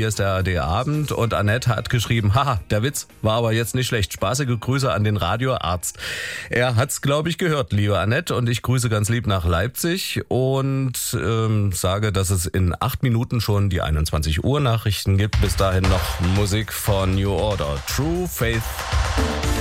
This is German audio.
hier ist der ARD Abend und Annette hat geschrieben, haha, der Witz war aber jetzt nicht schlecht. Spaßige Grüße an den Radioarzt. Er hat's, glaube ich, gehört, liebe Annette, und ich grüße ganz lieb nach Leipzig und sage, dass es in 8 Minuten schon die 21 Uhr Nachrichten gibt. Bis dahin noch Musik von New Order. True Faith.